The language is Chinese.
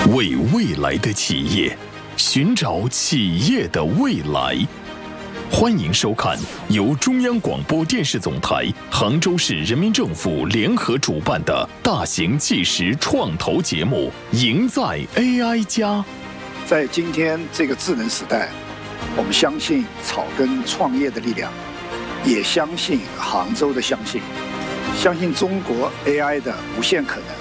为未来的企业，寻找企业的未来。欢迎收看由中央广播电视总台、杭州市人民政府联合主办的大型纪实创投节目《赢在 AI 家》。 在今天这个智能时代，我们相信草根创业的力量，也相信杭州的相信中国 AI 的无限可能。